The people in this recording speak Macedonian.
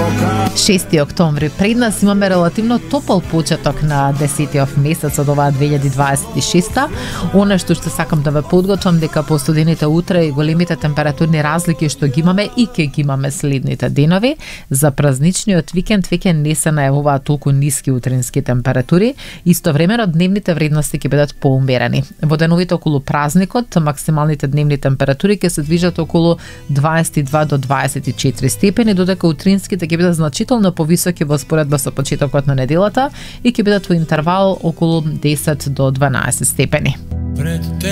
6 октомври пред нас имаме релативно топол почеток на 10-тиот месец од оваа 2026. Она што ще сакам да ве подготвам дека по студените утре и големите температурни разлики што ги имаме и ќе ги имаме следните денови, за празничниот викенд веќе не се најавуваат толку ниски утрински температури, истовремено дневните вредности ќе бидат поумерени. Во деновите околу празникот максималните дневни температури ќе се движат околу 22 до 24 степени, додека утринските ќе бидат значително повисоки во споредба со почетокот на неделата и ќе бидат во интервал околу 10 до 12 степени.